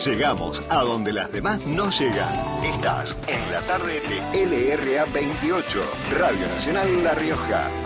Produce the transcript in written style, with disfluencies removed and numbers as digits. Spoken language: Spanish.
Llegamos a donde las demás no llegan. Estás en la tarde de LRA 28, Radio Nacional La Rioja.